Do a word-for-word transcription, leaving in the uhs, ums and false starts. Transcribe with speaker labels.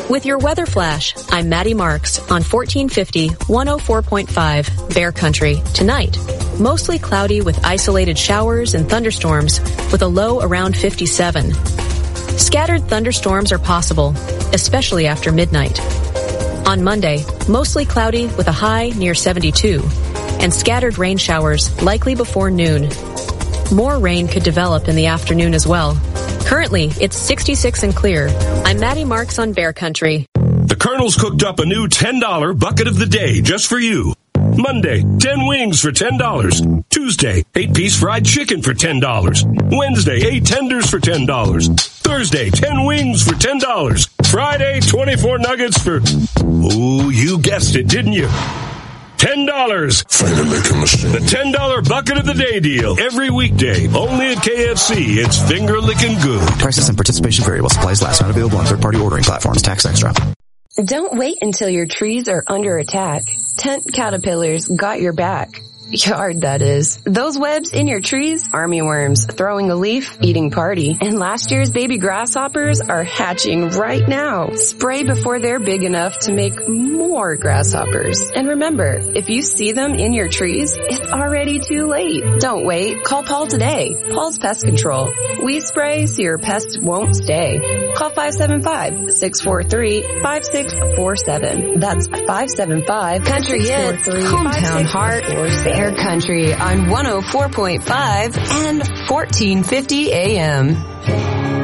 Speaker 1: With your weather flash, I'm Maddie Marks on fourteen fifty, one oh four point five Bear Country. Tonight, mostly cloudy with isolated showers and thunderstorms with a low around fifty-seven. Scattered thunderstorms are possible, especially after midnight. On Monday, mostly cloudy with a high near seventy-two and scattered rain showers likely before noon. More rain could develop in the afternoon as well. Currently, it's sixty-six and clear. I'm Maddie Marks on Bear Country.
Speaker 2: The Colonel's cooked up a new ten dollar bucket of the day just for you. Monday, ten wings for ten dollars. Tuesday, eight piece fried chicken for ten dollars. Wednesday, eight tenders for ten dollars. Thursday, ten wings for ten dollars. Friday, twenty-four nuggets for... Oh, you guessed it, didn't you? ten dollars. The ten dollar bucket of the day deal. Every weekday. Only at K F C. It's finger licking good.
Speaker 3: Prices and participation vary while supplies last. Not available on third-party ordering platforms. Tax extra.
Speaker 4: Don't wait until your trees are under attack. Tent Caterpillars got your back. Yard, that is. Those webs in your trees, army worms, throwing a leaf, eating party. And last year's baby grasshoppers are hatching right now. Spray before they're big enough to make more grasshoppers. And remember, if you see them in your trees, it's already too late. Don't wait. Call Paul today. Paul's Pest Control. We spray so your pests won't stay. Call five seven five, six four three, five six four seven. That's five seven five, Country Hits, Hometown Heart, Bear Country on one oh four point five and fourteen fifty A M.